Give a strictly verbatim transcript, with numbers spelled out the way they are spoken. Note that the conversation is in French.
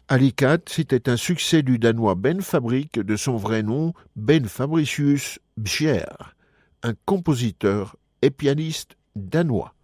Alicat, c'était un succès du Danois Ben Fabric, de son vrai nom Ben Fabricius Bjer, un compositeur et pianiste danois.